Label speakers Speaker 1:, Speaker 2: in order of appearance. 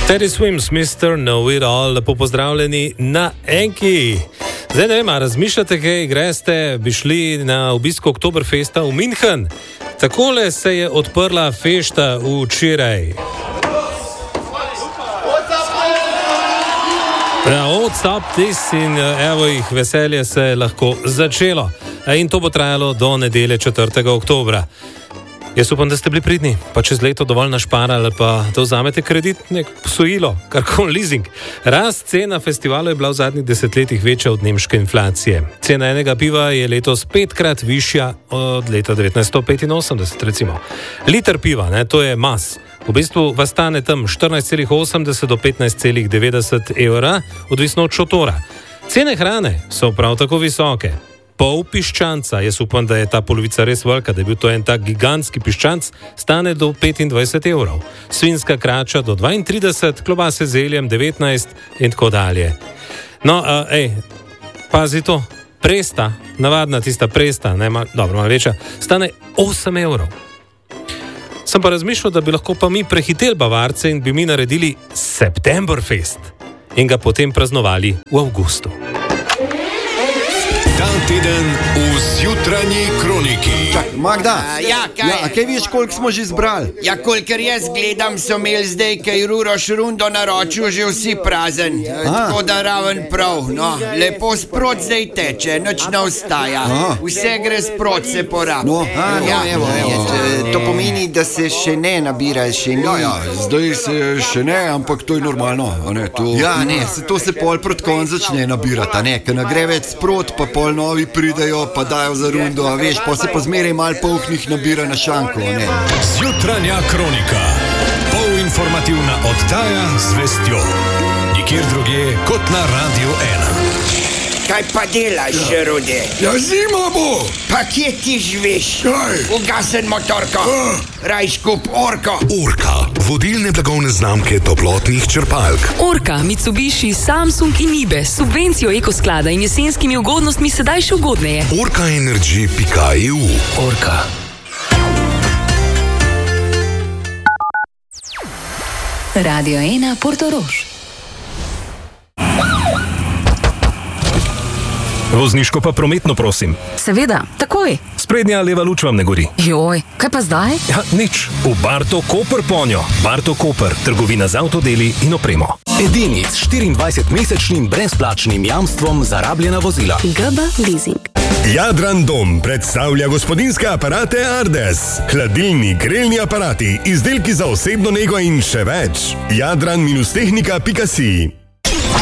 Speaker 1: Teddy Swims, Mr. Know-It-All, lepo pozdravljeni na Enki. Zdaj ne vem, razmišljate, kaj greste, bi šli na obisk Oktoberfesta v München. Takole se je odprla fešta včeraj. What's up this in evo jih, veselje se je lahko začelo. In to bo trajalo do nedelje 4. oktobra. Jaz upam, da ste bili pridni, pa čez leto dovolj našparali, pa da vzamete kredit, nek posojilo, karkoli leasing. Rast cen na festivalu je bila v zadnjih desetletjih večja od nemške inflacije. Cena enega piva je letos 5-krat višja od leta 1985, recimo. Liter piva, to je mas. V bistvu vas stane tam 14,80 do 15,90 evra, odvisno od šotora. Cene hrane so prav tako visoke. Pol piščanca, jaz upam, da je ta polovica res velika, da je bil to en tak gigantski piščanc, stane do 25 evrov. Svinska krača do 32, klobase z zeljem 19 in tako dalje. No, pazi to, presta, navadna tista presta, malo večja, stane 8 evrov. Sem pa razmišljal, da bi lahko pa mi prehiteli Bavarce in bi mi naredili Septemberfest in ga potem praznovali v avgustu.
Speaker 2: Ta teden v Zjutranji kroniki.
Speaker 3: Čak, Magda, kaj veš, koliko smo že zbrali?
Speaker 4: Ja, kolikor jaz gledam, so imeli zdaj, kaj Ruroš rundo naročil, že vsi prazen. Tako da raven prav, lepo sprot zdaj teče, nič ne ostaja. Vse gre sprot, se porabi.
Speaker 3: To pomeni, da se še ne nabira, še ni.
Speaker 5: Zdaj se še ne, ampak to je normalno.
Speaker 3: To se pol proti koncu začne nabirati, ker ne gre več sprot, pa pol novi pridejo, pa dajo za rundo, veš, pa se pa zmeraj malo polhnih nabira na šanku,
Speaker 2: Zjutranja kronika. Polinformativna oddaja z vestjo. Nikjer drugje kot na Radio 1.
Speaker 4: Kaj pa delaš, Rude?
Speaker 5: Ja, zima bo!
Speaker 4: Pa kje ti živiš? Ugasen motorko. Rajš kup Orko.
Speaker 2: Orka, vodilne blagovne znamke toplotnih črpalk.
Speaker 6: Orka, Mitsubishi, Samsung in Nibe s subvencijo ekosklada in jesenskimi ugodnostmi sedaj še ugodneje.
Speaker 2: Orkaenergy.eu.
Speaker 1: Orka.
Speaker 6: Radio 1 Portorož.
Speaker 7: Vozniško pa prometno, prosim.
Speaker 6: Seveda, takoj.
Speaker 7: Sprednja leva luč vam ne gori.
Speaker 6: Joj, kaj pa zdaj?
Speaker 7: Ja, nič. V Barto Koper ponjo. Barto Koper, trgovina z avtodeli in opremo.
Speaker 8: Edini s 24-mesečnim brezplačnim jamstvom za rabljena vozila.
Speaker 6: GB Leasing.
Speaker 2: Jadran Dom predstavlja gospodinjske aparate Ardes. Hladilni, grelni aparati, izdelki za osebno nego in še več. Jadran-tehnika.si